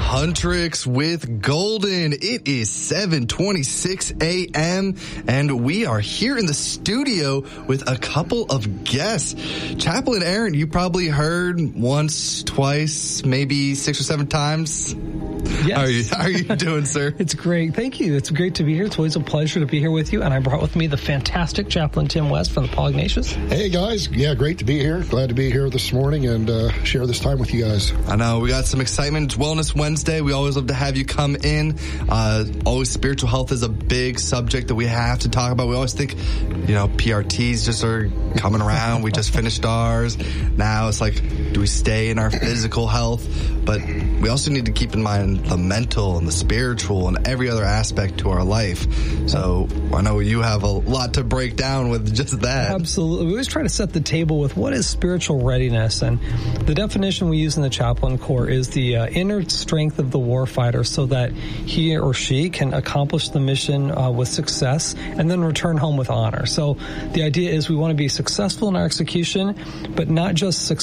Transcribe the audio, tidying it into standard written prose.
Huntrix with Golden. It is 7:26 a.m. and we are here in the studio with a couple of guests. Chaplain Aaron, you probably heard once, twice, maybe 6 or 7 times. Yes. How are you doing, sir? It's great. Thank you. It's great to be here. It's always a pleasure to be here with you. And I brought with me the fantastic Chaplain Tim West from the Paul Ignatius. Hey, guys. Yeah, great to be here. Glad to be here this morning and share this time with you guys. I know. We got some excitement. It's Wellness Wednesday. We always love to have you come in. Always spiritual health is a big subject that we have to talk about. We always think, PRTs just are coming around. We just finished ours. Now it's like, do we stay in our physical health? But we also need to keep in mind the mental and the spiritual and every other aspect to our life. So I know you have a lot to break down with just that. Absolutely. We always try to set the table with what is spiritual readiness. And the definition we use in the Chaplain Corps is the inner strength of the warfighter so that he or she can accomplish the mission with success and then return home with honor. So the idea is we want to be successful in our execution, but not just successful